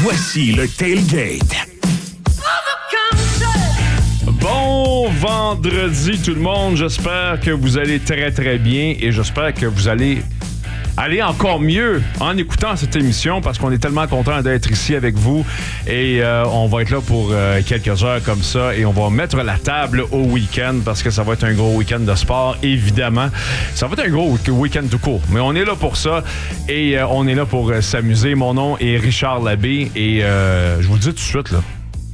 Voici le Tailgate. Bon vendredi tout le monde, j'espère que vous allez très très bien et j'espère que vous allez aller encore mieux en écoutant cette émission parce qu'on est tellement content d'être ici avec vous et on va être là pour quelques heures comme ça et on va mettre la table au week-end parce que ça va être un gros week-end de sport, évidemment. Ça va être un gros week-end tout court, mais on est là pour ça et on est là pour s'amuser. Mon nom est Richard Labbé et je vous le dis tout de suite, là.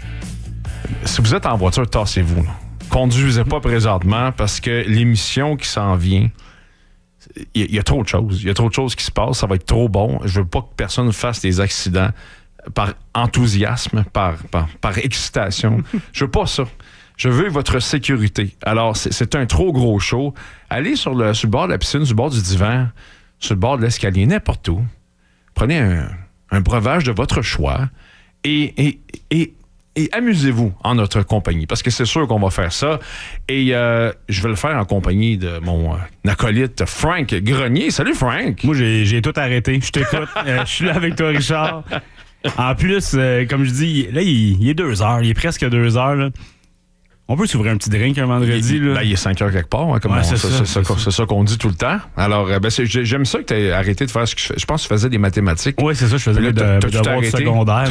Si vous êtes en voiture, tassez-vous. Là. Conduisez pas présentement parce que l'émission qui s'en vient, il y a trop de choses. Il y a trop de choses qui se passent. Ça va être trop bon. Je veux pas que personne fasse des accidents par enthousiasme, par excitation. Je veux pas ça. Je veux votre sécurité. Alors, c'est un trop gros show. Allez sur le bord de la piscine, sur le bord du divan, sur le bord de l'escalier, n'importe où. Prenez un breuvage de votre choix et amusez-vous en notre compagnie, parce que c'est sûr qu'on va faire ça. Et je vais le faire en compagnie de mon acolyte Frank Grenier. Salut Frank! Moi, j'ai tout arrêté. Je t'écoute. Je suis là avec toi, Richard. En plus, comme je dis, là, il est 2 heures. Il est presque 2 heures. Là. On peut s'ouvrir un petit drink un vendredi. Il est 5 heures quelque part. Hein, c'est ça qu'on dit tout le temps. Alors, j'aime ça que tu aies arrêté de faire ce que je pense que tu faisais des mathématiques. Oui, c'est ça. Je faisais des devoirs du secondaire.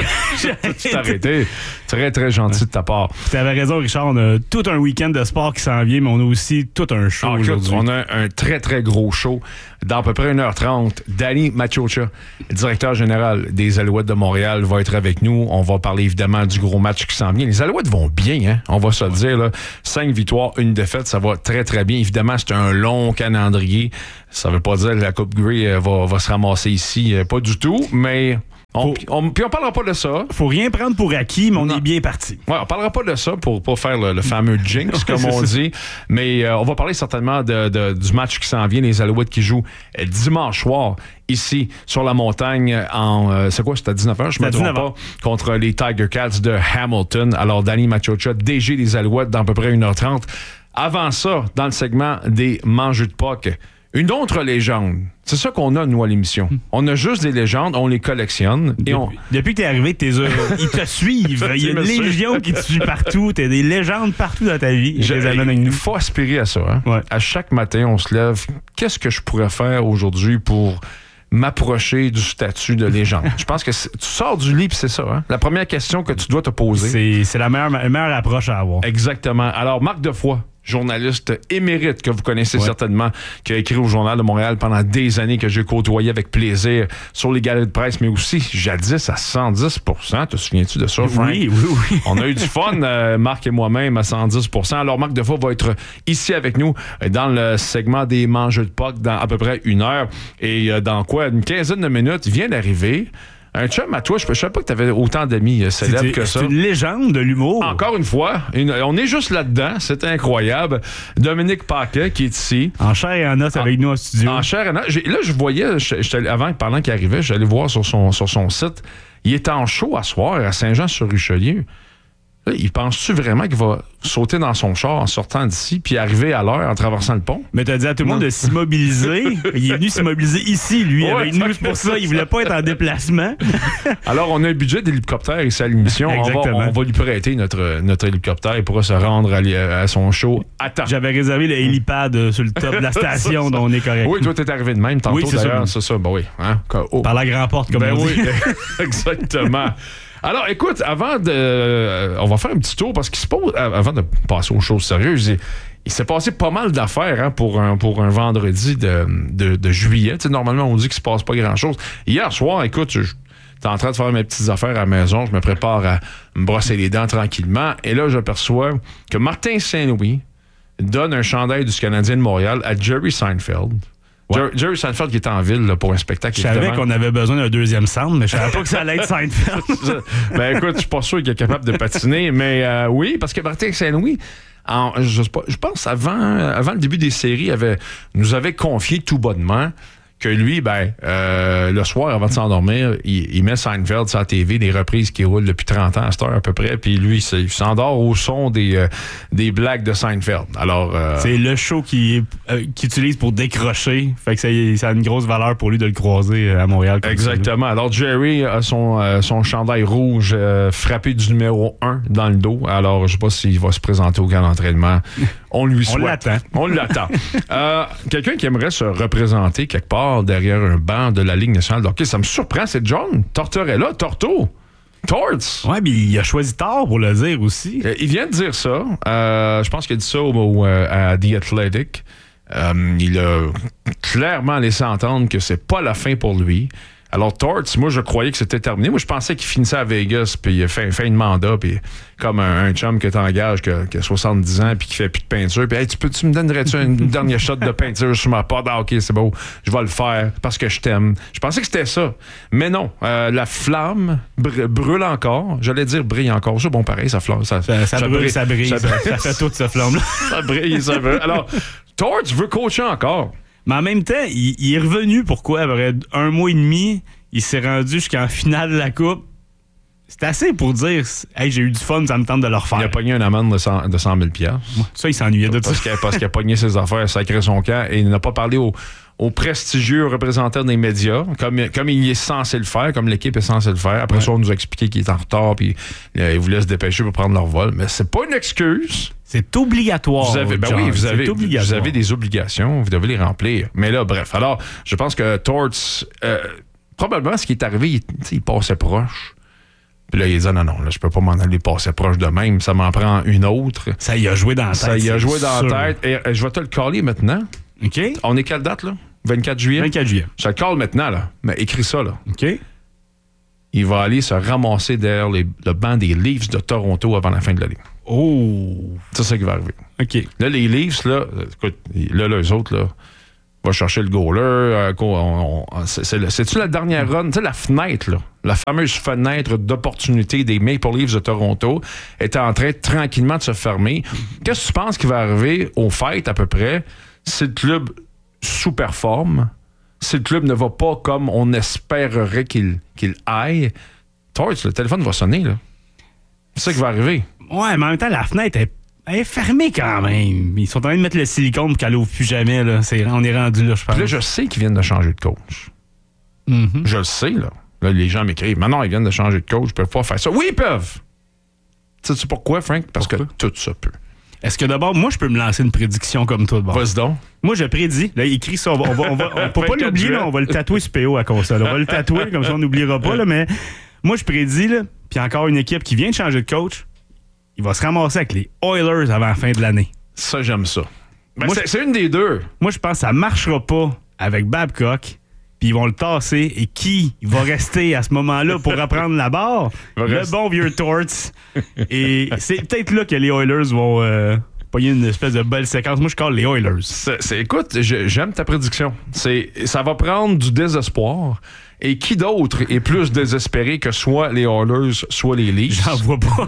Tu t'es arrêté. Très, très gentil de ta part. Tu avais raison, Richard. On a tout un week-end de sport qui s'en vient, mais on a aussi tout un show aujourd'hui. On a un très, très gros show. Dans à peu près 1h30, Danny Maciocia, directeur général des Alouettes de Montréal, va être avec nous. On va parler évidemment du gros match qui s'en vient. Les Alouettes vont bien, hein? On va se le dire. Là. 5 victoires, 1 défaite, ça va très, très bien. Évidemment, c'est un long calendrier. Ça veut pas dire que la Coupe Grey va se ramasser ici. Pas du tout, mais... Puis on parlera pas de ça. Faut rien prendre pour acquis, mais on est bien parti. Ouais, on parlera pas de ça pour pas faire le fameux jinx, comme on dit. Mais on va parler certainement du match qui s'en vient, les Alouettes qui jouent dimanche soir ici sur la montagne c'est quoi, c'était à 19h, je me trompe pas, contre les Tiger Cats de Hamilton. Alors, Danny Maciocia, DG des Alouettes, dans à peu près 1h30. Avant ça, dans le segment des mangeux de puck, une autre légende. C'est ça qu'on a, nous, à l'émission. On a juste des légendes, on les collectionne. Depuis que t'es arrivé, ils te suivent. Il y a une légion qui te suit partout. T'as des légendes partout dans ta vie. Je les amène avec nous. Il faut aspirer à ça. Hein? Ouais. À chaque matin, on se lève. Qu'est-ce que je pourrais faire aujourd'hui pour m'approcher du statut de légende? Je pense que tu sors du lit, puis c'est ça. Hein? La première question que tu dois te poser. C'est la meilleure approche à avoir. Exactement. Alors, Marc Defoy, journaliste émérite que vous connaissez certainement, qui a écrit au Journal de Montréal pendant des années, que j'ai côtoyé avec plaisir sur les galeries de presse, mais aussi jadis à 110%. Te souviens-tu de ça, Frank? Oui. On a eu du fun, Marc et moi-même, à 110%. Alors, Marc Defoy va être ici avec nous dans le segment des mangeux de puck dans à peu près 1 heure. Et dans une quinzaine de minutes, il vient d'arriver un chum à toi. Je ne savais pas que tu avais autant d'amis célèbres que ça. C'est une légende de l'humour. Encore une fois, on est juste là-dedans. C'est incroyable. Dominique Paquet qui est ici. En chair et en os avec nous en studio. En chair et en os. Là, je voyais, pendant qu'il arrivait, j'allais voir sur son site. Il est en show à soir à Saint-Jean-sur-Richelieu. Là, il pense-tu vraiment qu'il va sauter dans son char en sortant d'ici puis arriver à l'heure en traversant le pont? Mais t'as dit à tout le monde de s'immobiliser. Il est venu s'immobiliser ici, lui. Avec nous, c'est pour ça. Il voulait pas être en déplacement. Alors, on a un budget d'hélicoptère ici à l'émission. On va lui prêter notre hélicoptère. Il pourra se rendre à son show à temps. J'avais réservé le hélipad sur le top de la station, donc on est correct. Oui, toi, t'es arrivé de même tantôt, oui, d'ailleurs. C'est ça. Ben oui. Hein? Par la grande porte, comme on dit. Oui, exactement. Alors, écoute, on va faire un petit tour parce qu'il se pose, avant de passer aux choses sérieuses, il s'est passé pas mal d'affaires pour un vendredi de juillet. Tu sais, normalement, on dit qu'il se passe pas grand-chose. Hier soir, écoute, j'étais en train de faire mes petites affaires à la maison. Je me prépare à me brosser les dents tranquillement. Et là, j'aperçois que Martin Saint-Louis donne un chandail du Canadien de Montréal à Jerry Seinfeld. Ouais. Jerry Seinfeld qui était en ville là, pour un spectacle. Je savais qu'on avait besoin d'un deuxième centre, mais je savais pas que ça allait être Seinfeld. Ben écoute, je suis pas sûr qu'il est capable de patiner, mais oui, parce que Martin Saint-Louis, je pense avant le début des séries, nous avait confié tout bonnement que lui, le soir, avant de s'endormir, il met Seinfeld sur la TV, des reprises qui roulent depuis 30 ans à cette heure à peu près, puis lui, il s'endort au son des blagues de Seinfeld. Alors, c'est le show qu'il utilise pour décrocher, fait que ça a une grosse valeur pour lui de le croiser à Montréal. Exactement. Alors, Jerry a son chandail rouge frappé du numéro 1 dans le dos. Alors, je sais pas s'il va se présenter au camp d'entraînement. On lui souhaite. On l'attend. Quelqu'un qui aimerait se représenter quelque part derrière un banc de la Ligue nationale de hockey, ça me surprend, c'est John Tortorella, Torto. Torts. Ouais, mais il a choisi tard pour le dire aussi. Il vient de dire ça. Je pense qu'il a dit ça à The Athletic. Il a clairement laissé entendre que c'est pas la fin pour lui. Alors, Torts, moi, je croyais que c'était terminé. Moi, je pensais qu'il finissait à Vegas, puis il a fait de mandat, puis comme un chum que t'engages, qui a 70 ans, puis qui fait plus de peinture, puis hey, tu me donnerais-tu une dernière shot de peinture sur ma porte? Ah, OK, c'est beau, je vais le faire parce que je t'aime. Je pensais que c'était ça. Mais non, la flamme brûle encore. J'allais dire brille encore. C'est bon, pareil, ça brille. Ça fait toute cette flamme-là. Ça brille, ça brille. Alors, Torts veut coacher encore. Mais en même temps, il est revenu. Pourquoi? Après 1 mois et demi, il s'est rendu jusqu'en finale de la Coupe. C'est assez pour dire hey, j'ai eu du fun, ça me tente de le refaire. Il a pogné une amende de 100 000 $. Ça, il s'ennuyait de ça. Parce qu'il a pogné ses affaires, sacré son camp, et il n'a pas parlé aux prestigieux représentants des médias, comme il est censé le faire, comme l'équipe est censée le faire. Après ça, on nous a expliqué qu'il est en retard, puis il voulait se dépêcher pour prendre leur vol. Mais c'est pas une excuse. C'est obligatoire. Vous avez des obligations, vous devez les remplir. Mais là, bref. Alors, je pense que Torts, probablement, ce qui est arrivé, il passait proche. Puis là, il dit non, là, je peux pas m'en aller passer proche de même. Ça m'en prend une autre. Ça y a joué dans la tête. Ça y a joué dans la tête. Et je vais te le caller maintenant. OK. On est quelle date, là? 24 juillet? 24 juillet. Je te le cale maintenant, là. Mais écris ça, là. OK. Il va aller se ramasser derrière le banc des Leafs de Toronto avant la fin de l'année. Oh! C'est ça qui va arriver. OK. Là, les Leafs, là, écoute, là, eux autres, là, va chercher le goaler. C'est-tu la dernière run? Tu sais, la fenêtre, là, la fameuse fenêtre d'opportunité des Maple Leafs de Toronto est en train tranquillement de se fermer. Qu'est-ce que tu penses qui va arriver aux fêtes, à peu près, si le club sous-performe, si le club ne va pas comme on espérerait qu'il aille? Torts, le téléphone va sonner, là. C'est ça qui va arriver. Ouais, mais en même temps, la fenêtre est fermée quand même. Ils sont en train de mettre le silicone pour qu'elle ouvre plus jamais. Là. On est rendu là, je pense. Puis là, je sais qu'ils viennent de changer de coach. Mm-hmm. Je le sais, là. Là, les gens m'écrivent. Maintenant, ils viennent de changer de coach. Ils peuvent pas faire ça. Oui, ils peuvent. Sais-tu pourquoi, Frank? Parce que tout ça peut. Est-ce que d'abord, moi, je peux me lancer une prédiction comme toi de bord? Vas-y donc. Moi, je prédis. Là, écrit ça. On peut pas l'oublier, là, on va le tatouer sur PO à console. On va le tatouer, comme ça, on n'oubliera pas. Là, mais moi, je prédis, là, puis encore une équipe qui vient de changer de coach, il va se ramasser avec les Oilers avant la fin de l'année. Ça, j'aime ça. Ben, c'est une des deux. Moi, je pense que ça marchera pas avec Babcock, puis ils vont le tasser. Et qui va rester à ce moment-là pour reprendre la barre? Le bon vieux Torts. Et c'est peut-être là que les Oilers vont pogner une espèce de belle séquence. Moi, je colle les Oilers. Écoute, j'aime ta prédiction. Ça va prendre du désespoir. Et qui d'autre est plus désespéré que soit les Oilers, soit les Leafs? J'en vois pas.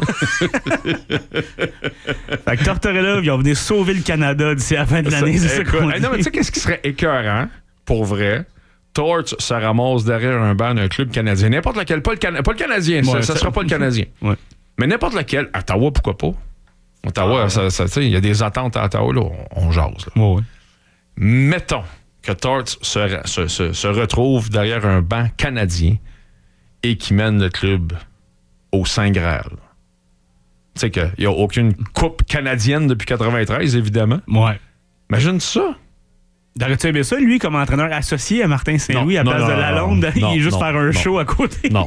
Fait que Tortorella, ils vont venir sauver le Canada d'ici la fin de l'année, c'est ça qu'on dit. Non, mais tu sais, qu'est-ce qui serait écœurant, pour vrai? Torts se ramasse derrière un banc d'un club canadien. N'importe lequel. Pas le Canadien, ouais, ça sera pas le Canadien. Ouais. Mais n'importe lequel. Ottawa, pourquoi pas? Ottawa, il y a des attentes à Ottawa, là, on jase. Là. Ouais. Mettons que Torts se retrouve derrière un banc canadien et qui mène le club au Saint Graal. Tu sais qu'il n'y a aucune coupe canadienne depuis 93, évidemment. Ouais. Imagine ça. T'aurais-tu aimé ça, lui, comme entraîneur associé à Martin Saint-Louis à place de Lalonde? Il est juste faire un show à côté. Non.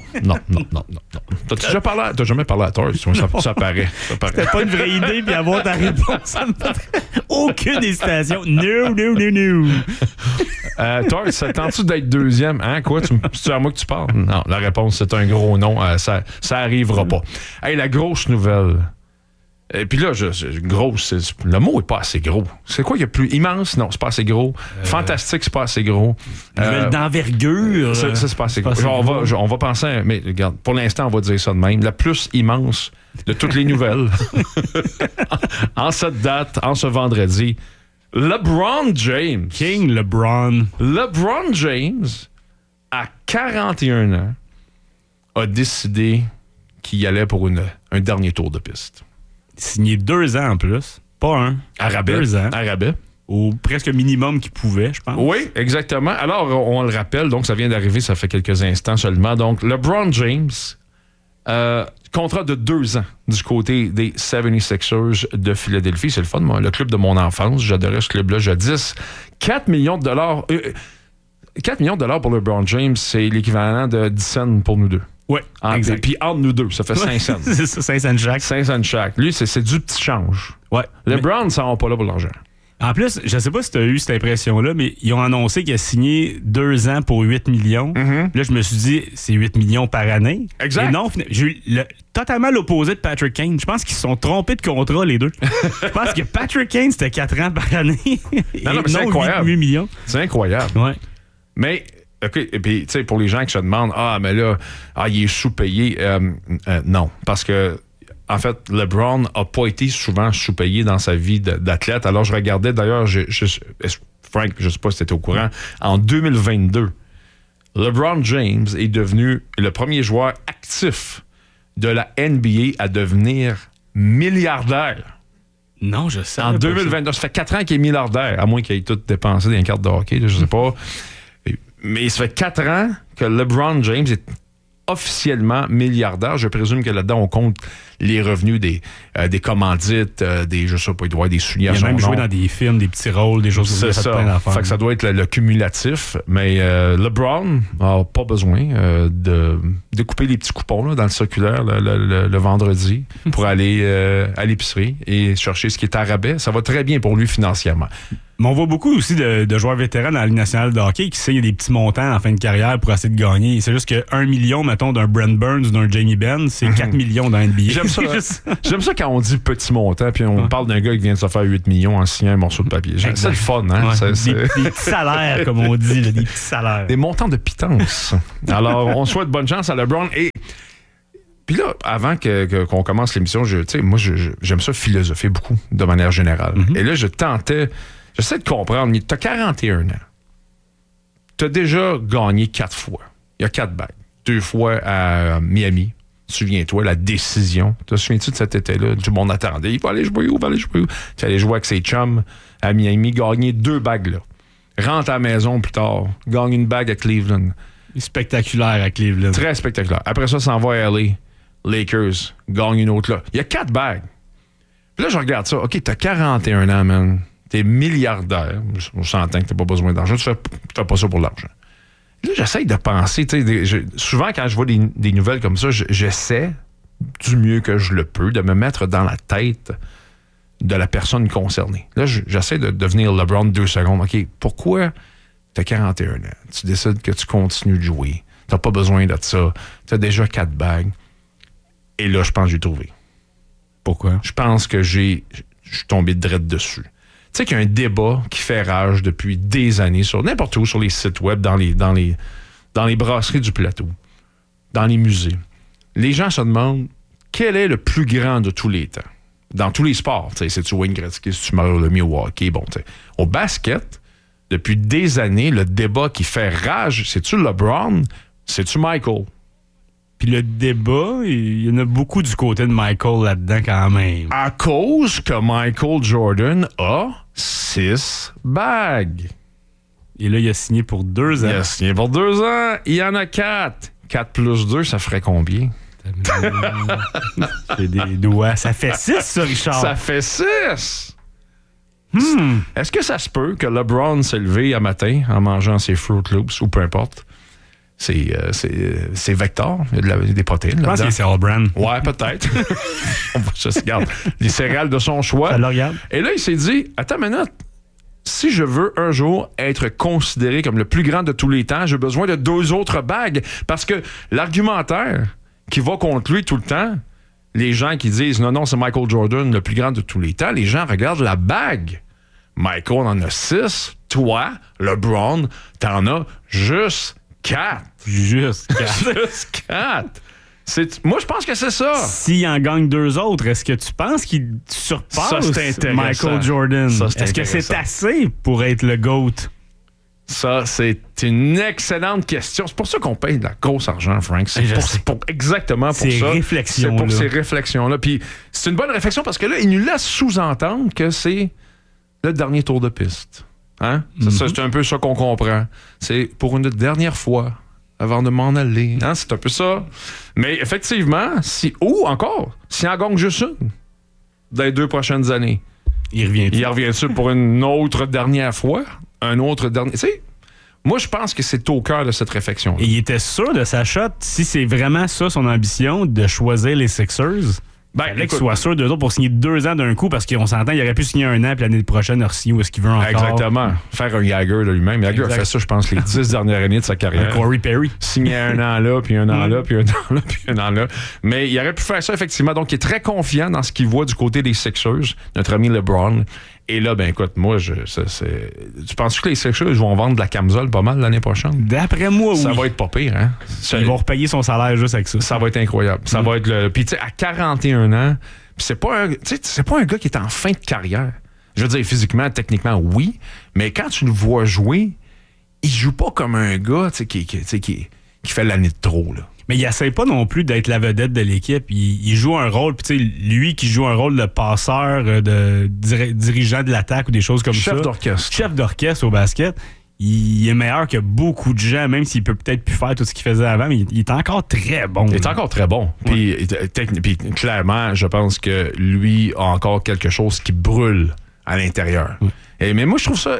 T'as jamais parlé à Torts? Ça paraît. C'était pas une vraie idée, puis avoir ta réponse, ça me fait aucune hésitation. No. Torts, ça tente-tu d'être deuxième? Hein? Quoi? C'est à moi que tu parles? Non, la réponse, c'est un gros non. Ça arrivera pas. Hey, la grosse nouvelle. Et puis là, grosse, le mot est pas assez gros. C'est quoi qu'il y a plus immense? Non, c'est pas assez gros. Fantastique, c'est pas assez gros. Nouvelle d'envergure. Ça, c'est pas assez gros. On va penser, mais regarde, pour l'instant, on va dire ça de même. La plus immense de toutes les nouvelles. En cette date, en ce vendredi, LeBron James. King LeBron. LeBron James, à 41 ans, a décidé qu'il y allait pour un dernier tour de piste. Signé 2 ans en plus. Pas un. À rabais. 2 ans. À rabais. Au presque minimum qu'il pouvait, je pense. Oui, exactement. Alors, on le rappelle, donc ça vient d'arriver, ça fait quelques instants seulement. Donc, LeBron James, contrat de 2 ans du côté des 76ers de Philadelphie. C'est le fun, moi, le club de mon enfance. J'adorais ce club-là jadis. 4 millions de dollars. 4 millions de dollars pour LeBron James, c'est l'équivalent de 10 cents pour nous deux. Oui, exact. Puis entre nous deux, ça fait 5 cents. C'est ça, 5 cents chaque. 5 cents chaque. Lui, c'est du petit change. Ouais. LeBron, ça va pas là pour l'argent. En plus, je sais pas si tu as eu cette impression-là, mais ils ont annoncé qu'il a signé 2 ans pour 8 millions. Mm-hmm. Là, je me suis dit, c'est 8 millions par année. Exact. Et non, j'ai eu totalement l'opposé de Patrick Kane. Je pense qu'ils se sont trompés de contrat, les deux. Je pense que Patrick Kane, c'était 4 ans par année. Non, mais c'est incroyable. 8 millions. C'est incroyable. Ouais. Mais, OK, et puis, tu sais, pour les gens qui se demandent, mais là, il est sous-payé. Non, parce que, en fait, LeBron n'a pas été souvent sous-payé dans sa vie d'athlète. Alors, je regardais, d'ailleurs, Frank, je ne sais pas si tu étais au courant, en 2022, LeBron James est devenu le premier joueur actif de la NBA à devenir milliardaire. Non, je sais. En 2022, ça fait 4 ans qu'il est milliardaire, à moins qu'il ait tout dépensé dans les cartes de hockey, là, je sais pas. Mais ça fait 4 ans que LeBron James est officiellement milliardaire. Je présume que là-dedans, on compte les revenus des commandites, je sais pas, il doit y avoir des souliers à son nom. Il a même joué dans des films, des petits rôles, des choses comme ça. C'est ça. Fait que ça doit être le cumulatif. Mais LeBron n'a pas besoin de couper les petits coupons là, dans le circulaire le vendredi pour aller à l'épicerie et chercher ce qui est à rabais. Ça va très bien pour lui financièrement. Mais on voit beaucoup aussi de joueurs vétérans dans la Ligue nationale de hockey qui signent des petits montants en fin de carrière pour essayer de gagner. C'est juste que 1 million, mettons, d'un Brent Burns ou d'un Jamie Benn, c'est 4 millions dans NBA. J'aime ça quand on dit petit montant, puis on parle d'un gars qui vient de se faire 8 millions en signant un morceau de papier. C'est le fun, hein? Ouais. Des petits salaires, comme on dit, là, des petits salaires. Des montants de pitance. Alors, on souhaite bonne chance à LeBron. Et puis là, avant qu'on commence l'émission, moi, j'aime ça philosopher beaucoup, de manière générale. Et là, j'essaie de comprendre. Tu as 41 ans. Tu as déjà gagné 4 fois. Il y a 4 bagues. 2 fois à Miami. Souviens-toi, la décision. Te souviens-tu de cet été-là? Tout le monde attendait. Il va aller jouer où? Tu allais jouer avec ses chums à Miami, gagner 2 bagues là. Rentre à la maison plus tard, gagne une bague à Cleveland. Spectaculaire à Cleveland. Très spectaculaire. Après ça, s'en va à LA. Lakers, gagne une autre là. Il y a 4 bagues. Puis là, je regarde ça. OK, t'as 41 ans, man. T'es milliardaire. On s'entend que t'as pas besoin d'argent. Tu fais pas ça pour l'argent. Là, j'essaie de penser. Souvent, quand je vois des nouvelles comme ça, j'essaie du mieux que je le peux de me mettre dans la tête de la personne concernée. Là, j'essaie de devenir LeBron 2 secondes. OK, pourquoi t'as 41 ans? Tu décides que tu continues de jouer. T'as pas besoin de ça. T'as déjà 4 bagues. Et là, je pense que j'ai trouvé. Pourquoi? Je pense que je suis tombé direct dessus. Tu sais qu'il y a un débat qui fait rage depuis des années sur n'importe où, sur les sites web, dans les brasseries du plateau, dans les musées. Les gens se demandent quel est le plus grand de tous les temps. Dans tous les sports. C'est-tu Wayne Gretzky, c'est-tu Mario Lemieux au hockey. Bon, au basket, depuis des années, le débat qui fait rage, c'est-tu LeBron, c'est-tu Michael? Puis le débat, il y en a beaucoup du côté de Michael là-dedans quand même. À cause que Michael Jordan a 6 bagues. Et là, il a signé pour 2 ans. Il a signé pour 2 ans. Il y en a 4. 4 plus 2, ça ferait combien? C'est des doigts. Ça fait 6, ça, Richard. Ça fait 6. Est-ce que ça se peut que LeBron s'est levé un matin en mangeant ses Fruit Loops ou peu importe? C'est Vector, il y a des protéines. Je pense que c'est All Brand. Ouais, peut-être. On va juste regarder les céréales de son choix. Ça le regarde. Et là, il s'est dit, attends une minute, si je veux un jour être considéré comme le plus grand de tous les temps, j'ai besoin de 2 autres bagues. Parce que l'argumentaire qui va contre lui tout le temps, les gens qui disent, non, c'est Michael Jordan, le plus grand de tous les temps, les gens regardent la bague. Michael en a 6. Toi, LeBron, t'en as juste 4. Juste 4. Juste 4. Moi, je pense que c'est ça. S'il en gagne 2 autres, est-ce que tu penses qu'il surpasse Michael Jordan? Est-ce que c'est assez pour être le GOAT? Ça, c'est une excellente question. C'est pour ça qu'on paye de la grosse argent, Frank. Exactement pour ça. C'est pour ces réflexions-là. Puis c'est une bonne réflexion parce que là, il nous laisse sous-entendre que c'est le dernier tour de piste. Hein? C'est un peu ça qu'on comprend. C'est pour une dernière fois avant de m'en aller. Hein? C'est un peu ça. Mais effectivement, s'il en gagne juste une dans les 2 prochaines années, il revient-tu pour une autre dernière fois? Un autre dernier... Tu sais, moi, je pense que c'est au cœur de cette réflexion. Et il était sûr de sa shot, si c'est vraiment ça son ambition, de choisir les Sixers. Il fallait qu'il soit sûr d'eux autres pour signer 2 ans d'un coup, parce qu'on s'entend, il aurait pu signer 1 an, puis l'année prochaine, re-signer où est-ce qu'il veut encore. Exactement. Faire un Jagger de lui-même. Jagger a fait ça, je pense, les 10 dernières années de sa carrière. Corey Perry. Signer 1 an là, puis 1 an là, puis 1 an là, puis 1 an là. Mais il aurait pu faire ça, effectivement. Donc, il est très confiant dans ce qu'il voit du côté des Sixers, notre ami LeBron. Et là, ben écoute, moi, tu penses que les Sixers vont vendre de la camisole pas mal l'année prochaine? D'après moi, oui. Ça va être pas pire, hein? Ils vont repayer son salaire juste avec ça. Ça va être incroyable. Ça va être le... Puis tu sais, à 41 ans, c'est pas un gars qui est en fin de carrière. Je veux dire, physiquement, techniquement, oui, mais quand tu le vois jouer, il joue pas comme un gars qui fait l'année de trop, là. Mais il essaie pas non plus d'être la vedette de l'équipe. Il joue un rôle, puis tu sais, lui qui joue un rôle de passeur, de dirigeant de l'attaque ou des choses comme ça. Chef d'orchestre au basket. Il est meilleur que beaucoup de gens, même s'il peut peut-être plus faire tout ce qu'il faisait avant, mais il est encore très bon. Il est encore très bon. Puis clairement, je pense que lui a encore quelque chose qui brûle à l'intérieur. Mais moi, je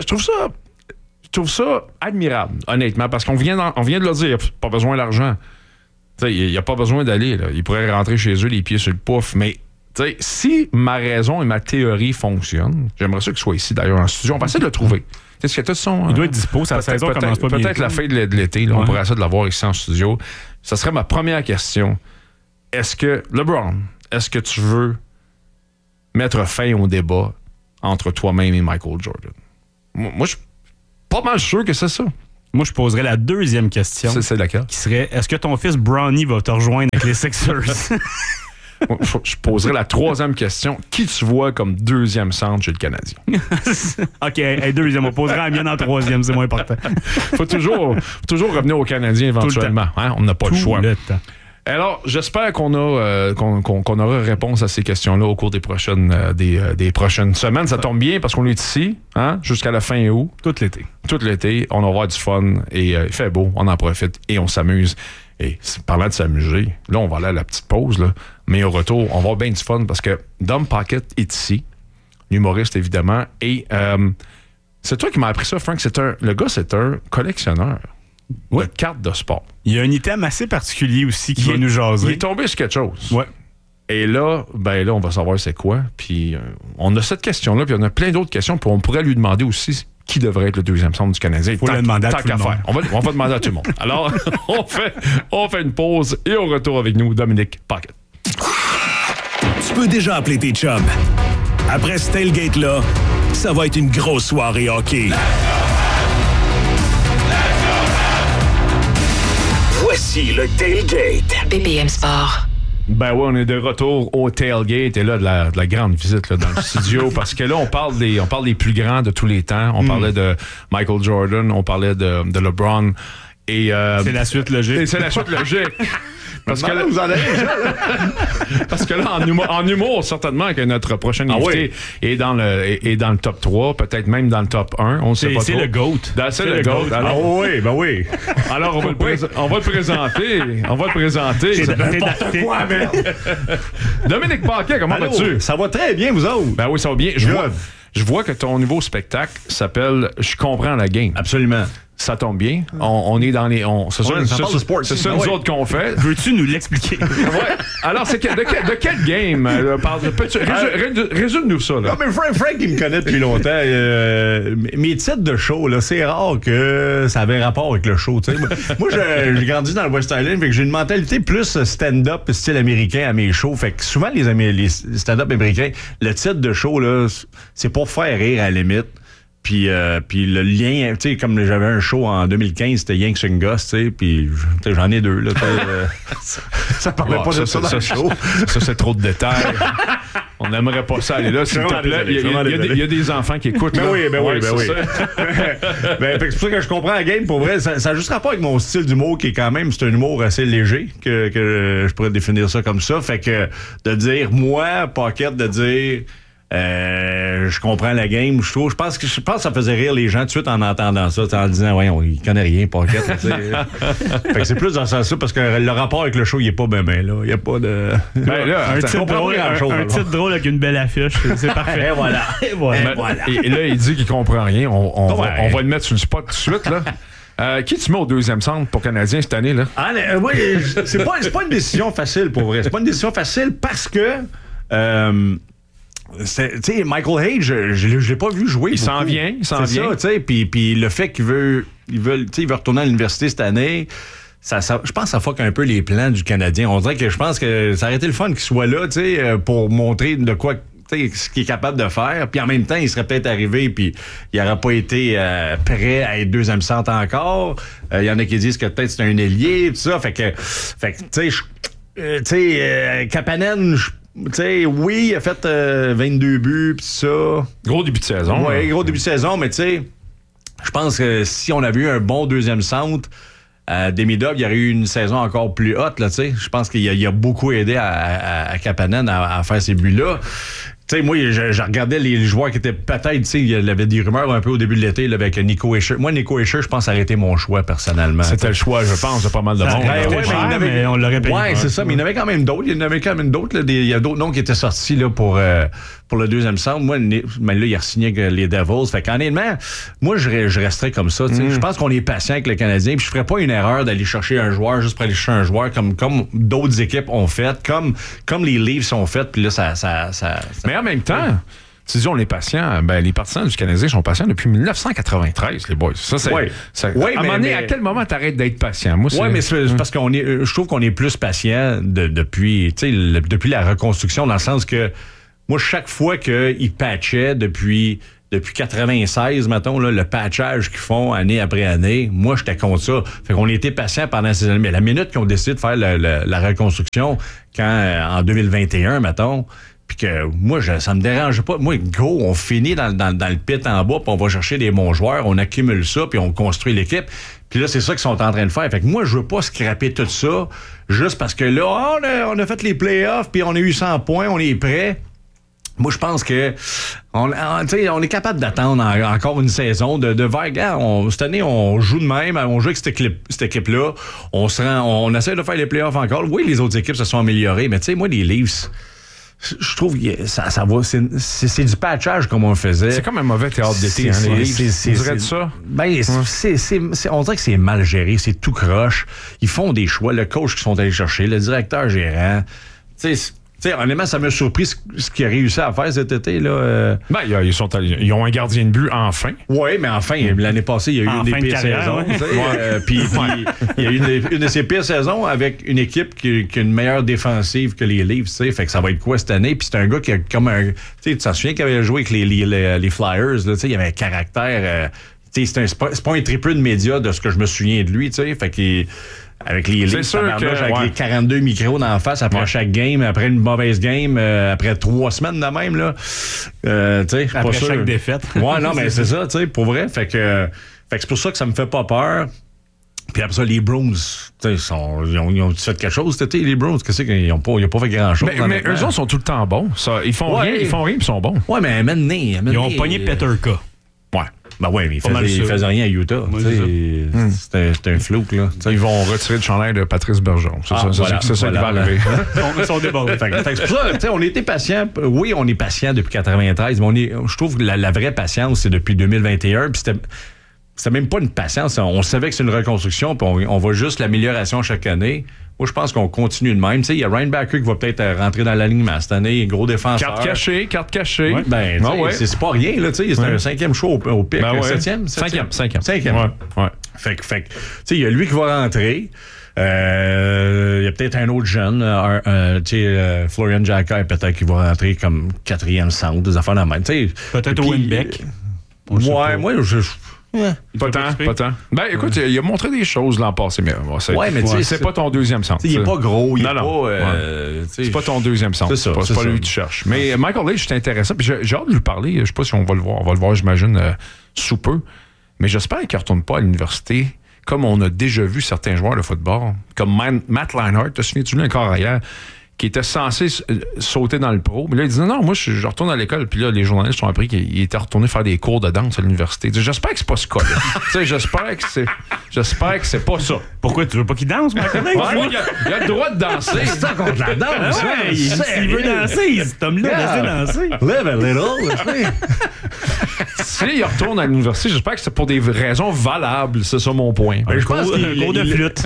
trouve ça admirable, honnêtement, parce qu'on vient de le dire, il n'y a pas besoin d'argent. Il n'y a pas besoin d'aller. Là. Il pourrait rentrer chez eux les pieds sur le pouf. Mais si ma raison et ma théorie fonctionnent, j'aimerais ça qu'il soit ici, d'ailleurs, en studio. On va essayer de le trouver. Est-ce que il doit être dispo, sa saison commence pas bien. Peut-être la fin de l'été, là, on pourrait essayer de l'avoir ici en studio. Ça serait ma première question. LeBron, est-ce que tu veux mettre fin au débat entre toi-même et Michael Jordan? Moi, je suis pas mal sûr que c'est ça. Moi, je poserais la deuxième question. C'est laquelle? Qui serait, est-ce que ton fils Bronny va te rejoindre avec les Sixers? Je poserais la troisième question. Qui tu vois comme deuxième centre chez le Canadien? OK, deuxième. On posera la mienne en troisième. C'est moins important. Faut toujours revenir au Canadien éventuellement. Hein? On n'a pas le choix. Alors, j'espère qu'on aura réponse à ces questions-là au cours des prochaines semaines. Ça tombe bien parce qu'on est ici jusqu'à la fin août. Tout l'été. On va avoir du fun et il fait beau. On en profite et on s'amuse. Et parlant de s'amuser, là, on va aller à la petite pause. Là, mais au retour, on va avoir bien du fun parce que Dom Pocket est ici. L'humoriste, évidemment. Et c'est toi qui m'as appris ça, Frank. Le gars, c'est un collectionneur. De cartes de sport. Il y a un item assez particulier aussi qui va nous jaser. Il est tombé sur quelque chose. Ouais. Et là, on va savoir c'est quoi. Puis on a cette question-là, puis on a plein d'autres questions. Puis on pourrait lui demander aussi qui devrait être le deuxième centre du Canadien. Il faut le demander à tout le monde. On va demander à tout le monde. Alors, on fait une pause et on retourne avec nous, Dominique Pocket. Tu peux déjà appeler tes chums. Après ce tailgate-là, ça va être une grosse soirée hockey. Voici le tailgate. BPM Sport. Ben ouais, on est de retour au tailgate et là, de la grande visite là, dans le studio parce que là, on parle des plus grands de tous les temps. On parlait de Michael Jordan, on parlait de LeBron. Et, c'est la suite logique. Et c'est la suite logique. Parce que là, vous en avez déjà, là. Parce que là, en humour, certainement que notre prochain invité est dans le top 3, peut-être même dans le top 1. On ne sait pas trop. C'est le GOAT. C'est le GOAT. Alors, oui. Alors, on va le présenter. C'est n'importe quoi, merde. Dominique Paquet, comment vas-tu? Ça va très bien, vous autres. Ben oui, ça va bien. Je vois que ton nouveau spectacle s'appelle « Je comprends la game ». Absolument. Ça tombe bien. On est dans les... C'est ça nous autres qu'on fait. Veux-tu nous l'expliquer? Ouais. Alors, de quel game? Résume-nous ça. Là. Non, mais Frank, il me connaît depuis longtemps. Mes titres de show, là, c'est rare que ça avait rapport avec le show. Moi, j'ai grandi dans le West Island, fait que j'ai une mentalité plus stand-up style américain à mes shows. Fait que souvent, les stand-up américains, le titre de show, là, c'est pour faire rire à la limite. Puis le lien, tu sais, comme j'avais un show en 2015, c'était Yank Sungus, tu sais, puis j'en ai 2, là. Ça parlait pas de ça dans le show. Ça, c'est trop de détails. On n'aimerait pas ça aller là, s'il te plaît. Il y a des enfants qui écoutent. Ben oui. C'est pour ça que je comprends la game. Pour vrai, ça a juste rapport avec mon style d'humour qui est quand même, c'est un humour assez léger, que je pourrais définir ça comme ça. Fait que de dire, moi, Pocket, de dire... je comprends la game, je pense que ça faisait rire les gens tout de suite en entendant ça, en disant ouais, il connaît rien, Pocket. Fait que c'est plus dans ça parce que le rapport avec le show, il est pas bien là. Il y a pas de. Un titre drôle avec une belle affiche, c'est parfait. Et voilà. Et là, il dit qu'il comprend rien. On va le mettre sur le spot tout de suite, là. Qui tu mets au deuxième centre pour Canadien cette année, là? Oui, c'est pas une décision facile, pour vrai. C'est pas une décision facile parce que tu sais, Michael Hayes, je l'ai pas vu jouer. Il s'en vient. Ça, tu sais, puis le fait qu'il veut retourner à l'université cette année, ça, je pense que ça fuck un peu les plans du Canadien. On dirait que je pense que ça aurait été le fun qu'il soit là, tu sais, pour montrer de quoi, tu sais, ce qu'il est capable de faire. Puis en même temps, il serait peut-être arrivé, puis il n'aurait pas été prêt à être deuxième centre encore. Il y en a qui disent que peut-être c'est un ailier, tout ça. Fait que tu sais, Kapanen, tu sais, oui, il a fait 22 buts, pis ça. Gros début de saison. Oui, gros début de saison, mais tu sais, je pense que si on avait eu un bon deuxième centre, Demidov, il y aurait eu une saison encore plus haute, là, tu sais. Je pense qu'il a beaucoup aidé à Kapanen à faire ces buts-là. Tu sais, moi, je regardais les joueurs qui étaient peut-être, tu sais, il y avait des rumeurs un peu au début de l'été là, avec Nico Hischier. Moi, Nico Hischier, je pense que ça aurait été mon choix, personnellement. C'était le choix, je pense, de pas mal de monde. Mais on l'aurait payé. Ouais, c'est ça, mais il y en avait quand même d'autres. Il y a d'autres noms qui étaient sortis là, pour le deuxième centre. Moi, mais là, il a re-signé avec les Devils. Fait qu'honnêtement, moi, je resterais comme ça. Je pense qu'on est patient avec le Canadien. Puis je ferais pas une erreur d'aller chercher un joueur juste pour aller chercher un joueur comme d'autres équipes ont fait, comme les Leafs ont fait. Puis là, ça Mais en même temps, tu dis on est patient, ben les partisans du Canadien sont patients depuis 1993, les boys. Ça, c'est. À un moment donné, à quel moment t'arrêtes d'être patient? Moi, mais c'est parce je trouve qu'on est plus patient depuis la reconstruction, dans le sens que moi, chaque fois qu'ils patchaient depuis 96, mettons, là, le patchage qu'ils font année après année, moi, j'étais contre ça. Fait qu'on était patient pendant ces années. Mais la minute qu'ils ont décidé de faire la reconstruction, en 2021, mettons, puis que moi, ça me dérange pas. Moi, go, on finit dans le pit en bas, puis on va chercher des bons joueurs, on accumule ça, puis on construit l'équipe. Puis là, c'est ça qu'ils sont en train de faire. Fait que moi, je veux pas scraper tout ça juste parce que là, on a fait les playoffs, puis on a eu 100 points, on est prêt. Moi, je pense que on est capable d'attendre encore une saison de vague. Cette année, on joue de même, on joue avec cette équipe-là. On essaie de faire les playoffs encore. Oui, les autres équipes se sont améliorées, mais tu sais, moi, les Leafs, je trouve que ça va. C'est du patchage comme on le faisait. C'est comme un mauvais théâtre d'été, hein, les Leafs. Tu dirais ça? Ben, on dirait que c'est mal géré, c'est tout croche. Ils font des choix. Le coach qu'ils sont allés chercher, le directeur gérant. Tu sais, honnêtement, ça m'a surpris ce qu'il a réussi à faire cet été, là. Ben, ils ont un gardien de but enfin. Oui, mais enfin, l'année passée, il y a eu une des pires saisons. Puis il y a eu une de ses pires saisons avec une équipe qui a une meilleure défensive que les Leafs, tu sais. Fait que ça va être quoi cette année? Puis c'est un gars qui a comme un... Tu te souviens qu'il avait joué avec les Flyers, là, tu sais, il avait un caractère... c'est pas un triple de médias de ce que je me souviens de lui, tu sais. Fait qu'il... Avec les Leafs, avec les 42 micros d'en face après chaque game, après une mauvaise game, après 3 semaines de même, là. Après chaque défaite. Ouais, non, mais c'est ça, tu sais, pour vrai. Fait que c'est pour ça que ça me fait pas peur. Puis après ça, les Bruins, ils ont fait quelque chose cet été, les Bruins. Qu'est-ce qu'ils n'ont pas fait grand-chose? Mais eux autres sont tout le temps bons. Ça, ils font rien, puis ils sont bons. Ouais, mais maintenant, ils ont pogné Peterka. Ouais. Ben ouais, mais il faisait rien à Utah. C'était un flou, là. T'sais. Ils vont retirer le chandail de Patrice Bergeron. C'est ça qui va arriver. Ils sont débordés. C'est pour ça, on était patient. Oui, on est patient depuis 93, mais je trouve que la vraie patience, c'est depuis 2021. Puis c'était même pas une patience. On savait que c'est une reconstruction, puis on voit juste l'amélioration chaque année. Moi, je pense qu'on continue de même. Tu sais, il y a Ryan Backer qui va peut-être rentrer dans l'alignement cette année, gros défenseur. Carte cachée. Ouais, ben, c'est pas rien, là. Tu sais, c'est un 5e show au pic. Ben 7e? 5e. Ouais. Fait que, tu sais, il y a lui qui va rentrer. Il y a peut-être un autre jeune, Florian Jacquet, peut-être qui va rentrer comme 4e centre, des affaires dans le même. Peut-être Owen Beck. Moi, je... Pas tant. Ben, écoute, il a montré des choses l'an passé, mais c'est pas ton deuxième centre. Il est pas gros, il est pas... c'est pas ton deuxième centre. C'est pas lui que tu cherches. Mais Michael Leach, c'est intéressant. Puis j'ai hâte de lui parler. Je sais pas si on va le voir. On va le voir, j'imagine, sous peu. Mais j'espère qu'il ne retourne pas à l'université, comme on a déjà vu certains joueurs de football, comme Matt Leinart, te souviens-tu encore hier, qui était censé sauter dans le pro. Mais là, il dit non, moi, je retourne à l'école. Puis là, les journalistes ont appris qu'il était retourné faire des cours de danse à l'université. J'espère que c'est pas ce cas-là. J'espère que c'est pas ça. Pourquoi tu veux pas qu'il danse, Michael Leach? Il a le droit de danser. C'est ça contre la danse. Il veut danser, cet homme-là, danser. Live a little. S'il retourne à l'université, j'espère que c'est pour des raisons valables. C'est ça mon point. Je pense qu'il est cours de flûte.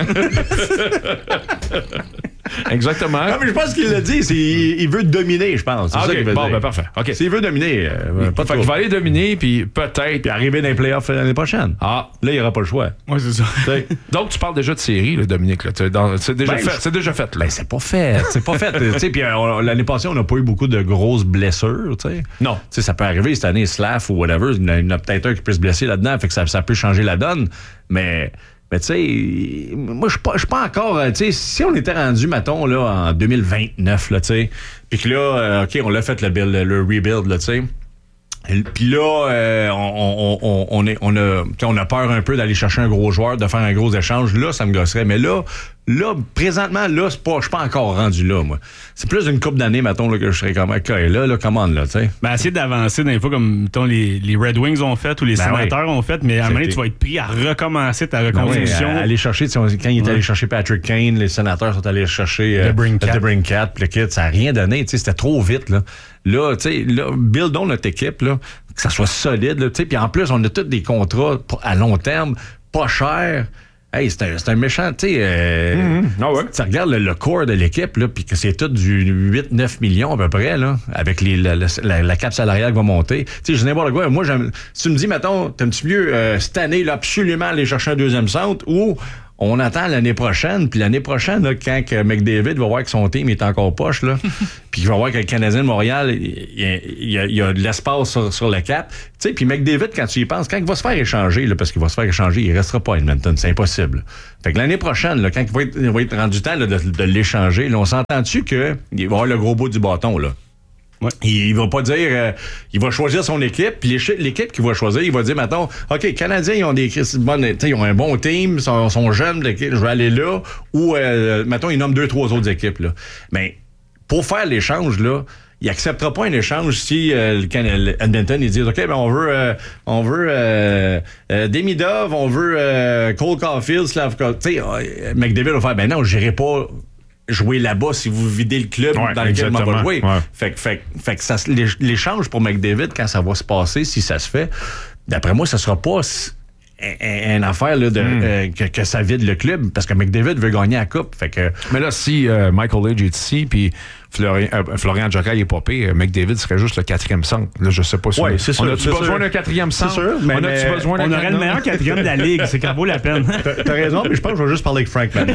Exactement. Non, mais je pense qu'il l'a dit, il veut dominer, je pense. C'est ça qu'il veut dire. Ben parfait. Okay. S'il veut dominer, pas de fait qu'il va aller dominer, puis peut-être... Puis arriver dans les playoffs l'année prochaine. Là, il n'y aura pas le choix. Oui, c'est ça. Donc, tu parles déjà de série, là, Dominique. Là. C'est déjà fait. C'est déjà fait. Là. Ben, c'est pas fait. C'est pas fait. Puis l'année passée, on n'a pas eu beaucoup de grosses blessures. T'sais. Non. T'sais, ça peut arriver cette année, Slav ou whatever. Il y en a peut-être un qui peut se blesser là-dedans, fait que ça peut changer la donne. Mais tu sais, moi, je suis pas encore... tu sais, si on était rendu, mettons, là, en 2029, là, tu sais, puis que là, OK, on l'a fait, le rebuild, là, tu sais. Puis là, on a peur un peu d'aller chercher un gros joueur, de faire un gros échange. Là, ça me gosserait. Mais là, présentement, là, je suis pas encore rendu là, moi. C'est plus d'une couple d'années, mettons, là, que je serais comme, OK, là, commande, là, tu sais. Ben, essayer d'avancer dans les fois comme, mettons, les Red Wings ont fait ou les Sénateurs ont fait, mais à un moment donné, tu vas être pris à recommencer ta reconstruction. Aller chercher, quand il est allé chercher Patrick Kane, les Sénateurs sont allés chercher DeBrincat, puis le kit, ça n'a rien donné, tu sais, c'était trop vite, là. Là, tu sais, buildons notre équipe, là, que ça soit solide, tu sais, puis en plus, on a tous des contrats à long terme, pas chers. Hey, c'est un méchant, tu sais. Tu regardes le core de l'équipe, là, puis que c'est tout du 8-9 millions à peu près, là, avec la cap salariale qui va monter. Tu sais, je sais n'importe quoi. Moi, si tu me dis, mettons, t'aimes-tu mieux cette année, là, absolument aller chercher un deuxième centre ou on attend l'année prochaine, puis l'année prochaine, là, quand McDavid va voir que son team est encore poche, là, puis qu'il va voir que le Canadien de Montréal, il y a de l'espace sur le cap. Tu sais, puis McDavid, quand tu y penses, quand il va se faire échanger, là, parce qu'il va se faire échanger, il restera pas à Edmonton, c'est impossible. Fait que l'année prochaine, là, quand il va être rendu temps là, de l'échanger, là, on s'entend-tu qu'il va avoir le gros bout du bâton, là? Ouais. Il va pas dire... il va choisir son équipe, puis l'équipe qu'il va choisir, il va dire, mettons, OK, Canadiens, ils ont ils ont un bon team, ils sont jeunes, je vais aller là, ou, mettons, ils nomment 2-3 autres équipes, là. Mais pour faire l'échange, là, il acceptera pas un échange si Edmonton, ils disent, OK, ben on veut Demidov, on veut Cole Caulfield, Slavkovski. Tu sais, McDavid va faire, ben non, j'irai pas jouer là-bas si vous videz le club dans lequel on va jouer. Ouais. Fait que ça, l'échange pour McDavid, quand ça va se passer, si ça se fait, d'après moi, ça sera pas une affaire là, que ça vide le club, parce que McDavid veut gagner la coupe. Fait que... Mais là, si Michael Leach est ici, puis Florian Jocal est popé, McDavid serait juste le quatrième centre. Là, je sais pas si on a-tu besoin d'un quatrième centre? C'est sûr, mais on aurait le meilleur quatrième de la Ligue. C'est qu'à vaut la peine. T'as raison, mais je pense que je vais juste parler avec Frank maintenant.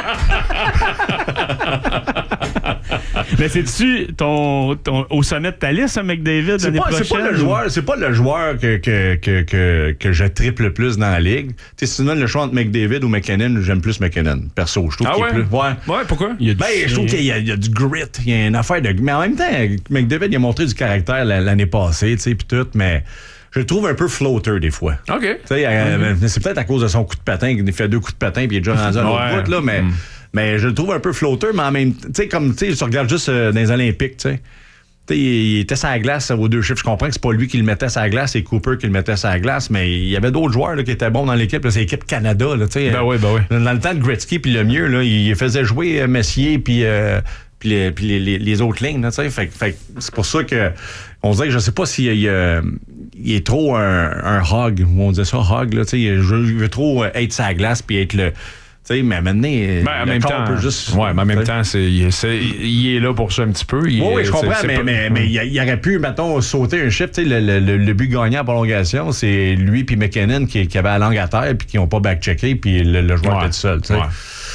Mais c'est-tu au sommet de ta liste, McDavid, l'année prochaine? C'est pas le joueur que je triple le plus dans la Ligue. Tu sais, si tu donnes le choix entre McDavid ou McKinnon, j'aime plus McKinnon. Perso, je trouve qu'il est plus... Ouais, pourquoi? Je trouve qu'il y a du grit. Il y a une affaire de... Mais en même temps, McDavid, il a montré du caractère l'année passée, tu sais, puis tout, mais... Je le trouve un peu floater des fois. OK. C'est peut-être à cause de son coup de patin, qu'il fait 2 coups de patin puis il est déjà rendu à l'autre bout, là, mais je le trouve un peu floater, mais en même temps, tu sais, comme, tu sais, tu regardes juste dans les Olympiques, tu sais. Il était sur la glace aux 2 chiffres. Je comprends que c'est pas lui qui le mettait sur la glace, c'est Cooper qui le mettait sur la glace, mais il y avait d'autres joueurs là, qui étaient bons dans l'équipe. Là, c'est l'équipe Canada. Là, ben oui. Dans le temps de Gretzky puis le mieux, là, il faisait jouer Messier puis les autres lignes. Là, fait c'est pour ça que on dirait que je sais pas s'il il est trop un hog, on disait ça, hog. Là, il veut trop être sur la glace puis être le... mais maintenant, en même temps, mais en même temps, il est là pour ça un petit peu. Oui, je comprends, mais il aurait pu, mettons, sauter un chiffre. Le but gagnant en prolongation, c'est lui puis McKinnon qui avait la langue à terre puis qui n'ont pas back-checké puis le joueur était tout seul.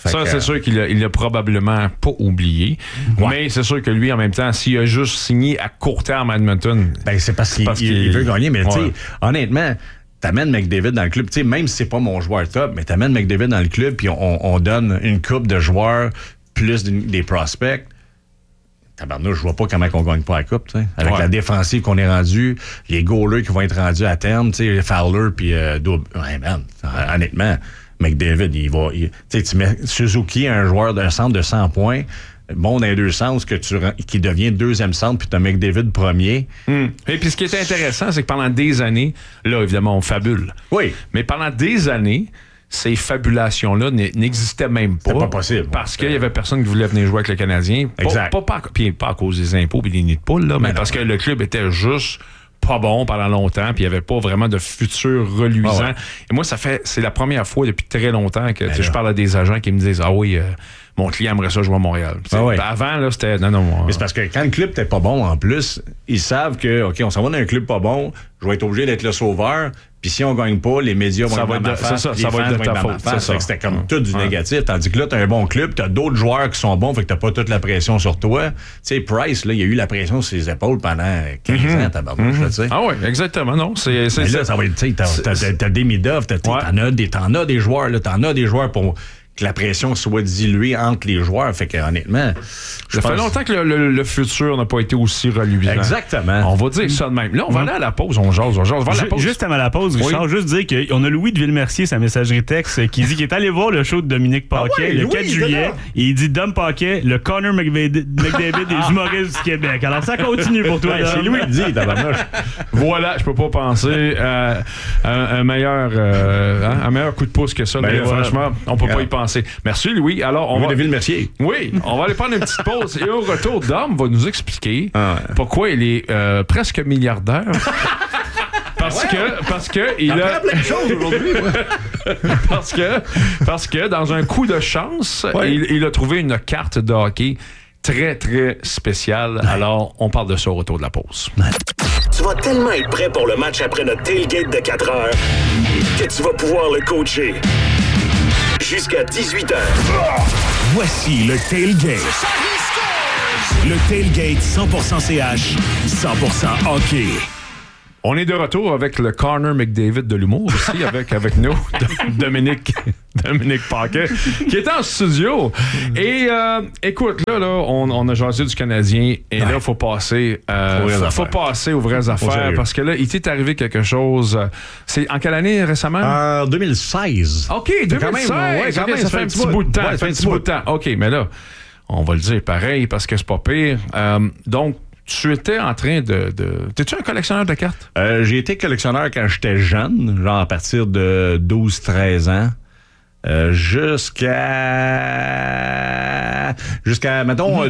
Ça, c'est sûr qu'il l'a probablement pas oublié. Ouais. Mais c'est sûr que lui, en même temps, s'il a juste signé à court terme à Edmonton... Ben, c'est parce qu'il veut gagner. Mais tu sais, honnêtement, t'amènes McDavid dans le club. Tu sais, même si c'est pas mon joueur top, mais t'amènes McDavid dans le club puis on donne une coupe de joueurs plus des prospects. Tabarnouche, je vois pas comment on gagne pas la coupe, t'sais. Avec la défensive qu'on est rendu, les goalers qui vont être rendus à terme, Fowler puis Double. Ouais, man, honnêtement, McDavid, tu mets Suzuki, un joueur d'un centre de 100 points, bon dans les deux sens, qui devient deuxième centre, puis t'as McDavid premier. Et puis ce qui est intéressant, c'est que pendant des années, là, évidemment, on fabule. Oui. Mais pendant des années, ces fabulations-là n'existaient même pas. C'est pas possible. Parce qu'il y avait personne qui voulait venir jouer avec le Canadien. Exact. Pas à cause des impôts et des nids de poule, là, mais parce que le club était juste pas bon pendant longtemps, puis il n'y avait pas vraiment de futur reluisant. Et moi, c'est la première fois depuis très longtemps que je parle à des agents qui me disent « Ah oui, mon client aimerait ça jouer à Montréal. » Avant, là, c'était... Non. Mais c'est parce que quand le club n'était pas bon, en plus, ils savent que, OK, on s'en va dans un club pas bon, je vais être obligé d'être le sauveur, puis si on gagne pas, les médias vont être dans ma face, les fans vont être dans ma face. C'était comme tout du négatif. Tandis que là, t'as un bon club, t'as d'autres joueurs qui sont bons, fait que t'as pas toute la pression sur toi. Tu sais, Price, là, il a eu la pression sur ses épaules pendant 15 ans, tabarnouche, tu sais. Ah oui, exactement, non. Mais là, ça va être, tu sais, t'as Demidov, t'en as des joueurs, là, t'en as des joueurs pour que la pression soit diluée entre les joueurs. Fait que, honnêtement, ça fait longtemps que le futur n'a pas été aussi reluisant. Exactement. On va dire ça de même. Là, on va aller à la pause. On jase. Juste avant la pause, Richard, juste dire qu'on a Louis de Villemercier, sa messagerie texte, qui dit qu'il est allé voir le show de Dominique Paquet le 4 juillet. Et il dit Dom Paquet, le Connor McDavid des humoristes du Québec. Alors, ça continue pour toi. C'est Louis qui dit, tabarnouche. Voilà, je peux pas penser à un meilleur coup de pouce que ça. Franchement, on peut pas y penser. Merci, Louis. Alors, de Villemercier. Oui, on va aller prendre une petite pause. Et au retour, Dom va nous expliquer pourquoi il est presque milliardaire. Parce que il a plein de choses aujourd'hui. parce que dans un coup de chance, il a trouvé une carte de hockey très, très spéciale. Alors, on parle de ça au retour de la pause. Tu vas tellement être prêt pour le match après notre tailgate de 4 heures que tu vas pouvoir le coacher. Jusqu'à 18h. Voici le Tailgate. Le Tailgate 100% CH, 100% hockey. On est de retour avec le Connor McDavid de l'humour aussi, avec nous, Dominique Paquet, qui est en studio. Et écoute, là, on a jasé du Canadien, et là, il faut passer aux vraies affaires, parce que là, il t'est arrivé quelque chose. C'est en quelle année récemment? En 2016. OK, 2016. Quand même, ça fait un petit bout de temps. Ça fait un petit bout de temps. OK, mais là, on va le dire pareil, parce que c'est pas pire. Donc, tu étais en train de... T'es-tu un collectionneur de cartes? J'ai été collectionneur quand j'étais jeune, genre à partir de 12-13 ans. Jusqu'à, mettons,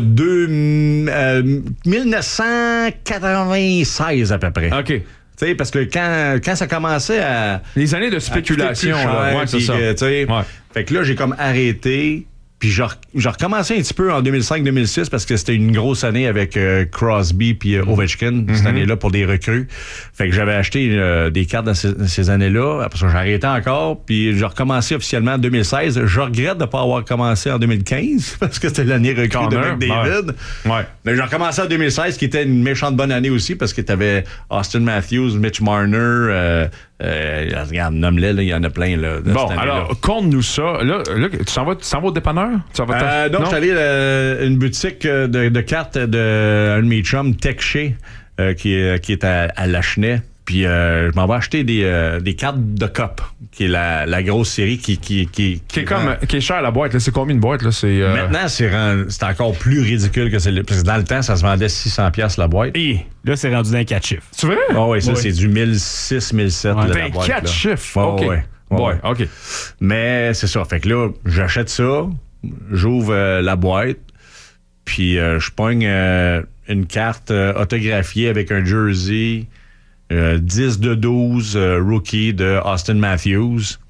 1996 à peu près. OK. Tu sais, parce que quand ça commençait à... Les années de spéculation, là. C'est ça. Fait que là, j'ai comme arrêté... Puis j'ai recommencé un petit peu en 2005-2006 parce que c'était une grosse année avec Crosby puis Ovechkin, cette année-là, pour des recrues. Fait que j'avais acheté des cartes dans ces années-là. Après ça, j'ai arrêté encore. Puis j'ai recommencé officiellement en 2016. Je regrette de ne pas avoir commencé en 2015 parce que c'était l'année recrue de McDavid. Ouais. Mais j'ai recommencé en 2016, qui était une méchante bonne année aussi parce que tu avais Austin Matthews, Mitch Marner... regarde, nomme-les, il y en a plein. Là, bon, alors, conte-nous ça. Là, tu s'en vas au dépanneur? Donc, je suis allé à une boutique de cartes d'un de mes chums, Tech-Shea, qui est à Lachenay. Puis je m'en vais acheter des cartes de Cup, qui est la grosse série qui est chère, la boîte. Là. C'est combien de boîtes? Là? Maintenant, c'est encore plus ridicule que c'est. Parce que dans le temps, ça se vendait 600$ la boîte. Et là, c'est rendu dans 4 chiffres. Tu veux? Oui, ça, c'est du 1006, 1007. Ouais, la boîte, 4 chiffres? OK. OK. Mais c'est ça. Fait que là, j'achète ça, j'ouvre la boîte, puis je pogne une carte autographiée avec un jersey... 10 de 12 rookie de Austin Matthews.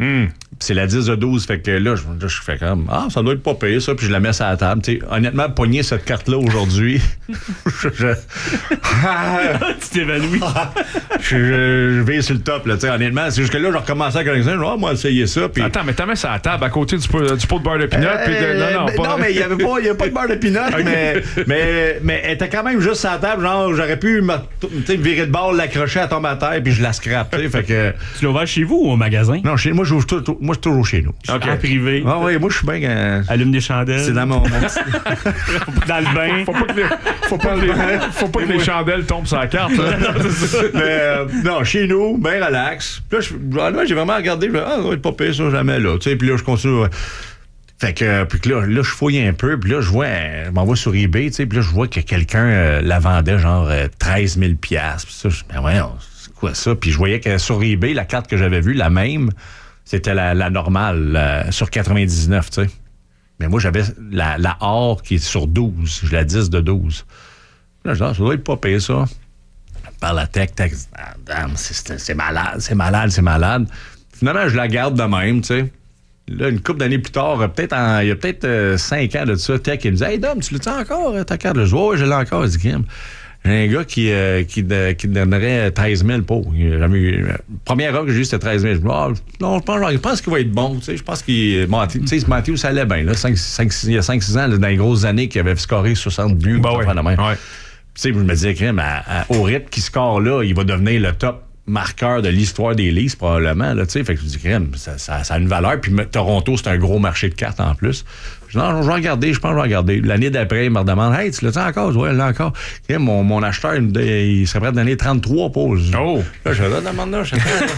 C'est la 10 de 12. Fait que là, je fais comme, ça doit être pas payé, ça. Puis je la mets sur la table. T'sais, honnêtement, pogner cette carte-là aujourd'hui, tu t'évanouis. je vais sur le top, là. Honnêtement, c'est jusque là, je recommençais à connaître ça. Moi, essayer ça. Puis... Attends, mais t'as mis ça à la table à côté du pot de beurre de pinot. Non, mais il n'y avait pas de beurre de pinot, mais elle était quand même juste sur la table. Genre, j'aurais pu me virer de bord, l'accrocher, à tomber à terre, puis je la scrape. Fait que... Tu l'as ouvert chez vous ou au magasin? Non, moi, je suis toujours chez nous. En privé. Ah oui, moi, je suis bien... Allume des chandelles. C'est dans mon petit... dans le bain. Faut pas que les chandelles tombent sur la carte. Mais non, chez nous, bien relax. Puis là, j'ai vraiment regardé, ça va être pas pire, ça, jamais là. Puis là, je continue... Fait que, puis là, je fouille un peu, puis là, je m'envoie sur eBay, tu sais, puis là, je vois que quelqu'un la vendait genre 13 000 $. Puis ça, c'est quoi ça? Puis je voyais que sur eBay, la carte que j'avais vue, la même, c'était la normale, sur 99, tu sais. Mais moi, j'avais la or qui est sur 12. J'ai la 10 de 12. Là, je dis, ça doit être pas payé, ça. Par la tech, c'est malade. Finalement, je la garde de même, tu sais. Là, une couple d'années plus tard, il y a peut-être 5 ans de ça, Tech, il me dit, « Hey, Dom, tu l'as-tu encore, ta carte? » Je dis, « Ouais, je l'ai encore. » Il dit, « J'ai un gars qui donnerait 13 000 pour. » Première heure que j'ai eu, c'était 13 000. Je dis, « Non, je pense qu'il va être bon. » Je pense qu'il... Matthew, ça allait bien. Là, il y a 5-6 ans, là, dans les grosses années, qu'il avait scoré 60 buts. Ouais. Je me disais, au rythme qu'il score là, il va devenir le top marqueur de l'histoire des Leafs, probablement. Là, fait que je me dis, ça a une valeur. Puis Toronto, c'est un gros marché de cartes en plus. Je dis, non, je vais regarder, je pense que je vais regarder. L'année d'après, il me redemande, « Hey, tu l'as-tu encore? » Ouais, là encore. Mon acheteur, il serait prêt à donner 33 pauses. Oh! Là, je suis demande là,